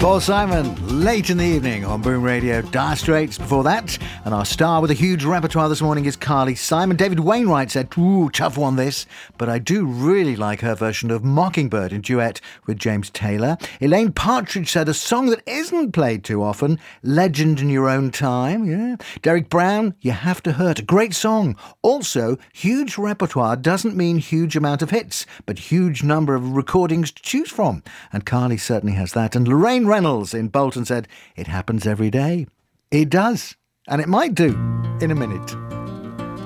Paul Simon, late in the evening on Boom Radio. Dire Straits before that. And our star with a huge repertoire this morning is Carly Simon. David Wainwright said, ooh, tough one this, but I do really like her version of Mockingbird in duet with James Taylor. Elaine Partridge said, a song that isn't played too often, Legend in Your Own Time. Yeah. Derek Brown, You Have to Hurt. A great song. Also, huge repertoire doesn't mean huge amount of hits, but huge number of recordings to choose from. And Carly certainly has that. And Lorraine Reynolds in Bolton said, it happens every day. It does. And it might do in a minute.